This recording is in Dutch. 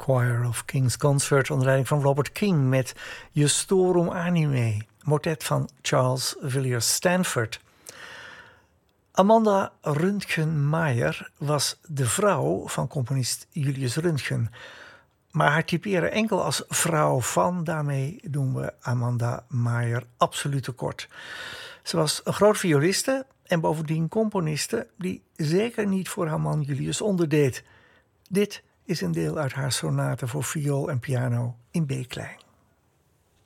Choir of King's Consort onder leiding van Robert King met Justorum Anime, motet van Charles Villiers Stanford. Amanda Röntgen-Meyer was de vrouw van componist Julius Röntgen. Maar haar typeren enkel als vrouw van, daarmee doen we Amanda Meyer absoluut tekort. Ze was een groot violiste en bovendien componiste die zeker niet voor haar man Julius onderdeed. Dit is een deel uit haar sonate voor viool en piano in B-klein.